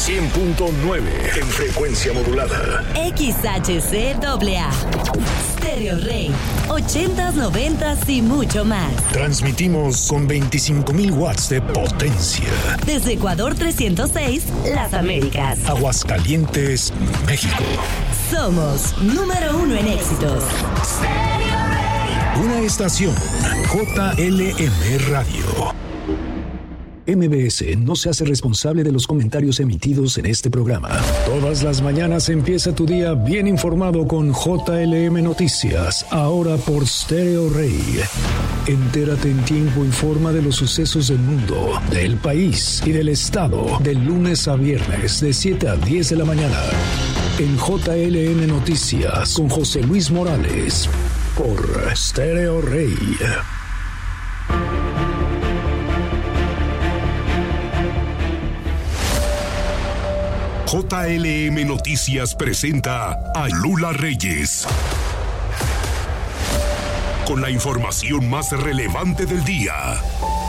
100.9 en frecuencia modulada. XHCAA. Stereo Rey. 80s, 90s y mucho más. Transmitimos con 25,000 watts de potencia. Desde Ecuador 306, Las Américas. Aguascalientes, México. Somos número 1 en éxitos. Una estación JLM Radio. MBS no se hace responsable de los comentarios emitidos en este programa. Todas las mañanas empieza tu día bien informado con JLM Noticias, ahora por Stereo Rey. Entérate en tiempo y forma de los sucesos del mundo, del país y del estado, de lunes a viernes, de 7 a 10 de la mañana. En JLM Noticias, con José Luis Morales, por Stereo Rey. JLM Noticias presenta a Lula Reyes con la información más relevante del día.